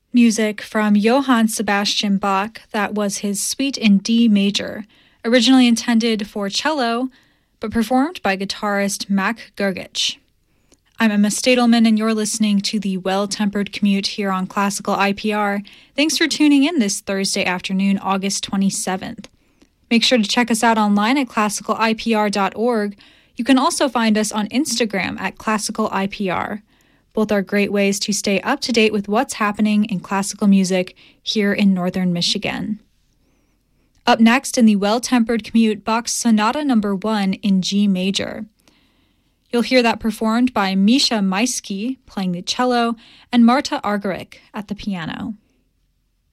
Music from Johann Sebastian Bach, that was his Suite in D major, originally intended for cello, but performed by guitarist Mac Gergich. I'm Emma Stadelman, and you're listening to the Well-Tempered Commute here on Classical IPR. Thanks for tuning in this Thursday afternoon, August 27th. Make sure to check us out online at classicalipr.org. You can also find us on Instagram at classicalipr. Both are great ways to stay up to date with what's happening in classical music here in northern Michigan. Up next in the Well-Tempered Commute, Bach's Sonata No. 1 in G major. You'll hear that performed by Misha Maisky playing the cello and Marta Argerich at the piano.